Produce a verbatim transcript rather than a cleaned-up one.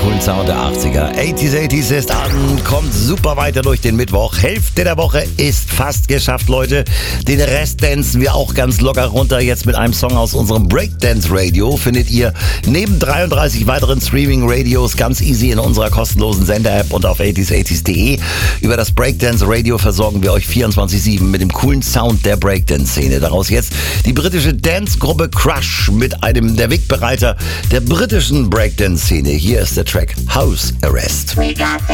coolen Sound der achtziger. achtziger, achtziger ist an, kommt super weiter durch den Mittwoch. Hälfte der Woche ist fast geschafft, Leute. Den Rest dancen wir auch ganz locker runter. Jetzt mit einem Song aus unserem Breakdance Radio findet ihr neben dreiunddreißig weiteren Streaming-Radios ganz easy in unserer kostenlosen Sender-App und auf achtziger achtziger punkt de. Über das Breakdance Radio versorgen wir euch vierundzwanzig sieben mit dem coolen Sound der Breakdance-Szene. Daraus jetzt die britische Dance-Gruppe Crush mit einem der Wegbereiter der britischen Breakdance-Szene. Hier ist der Track House Arrest. We got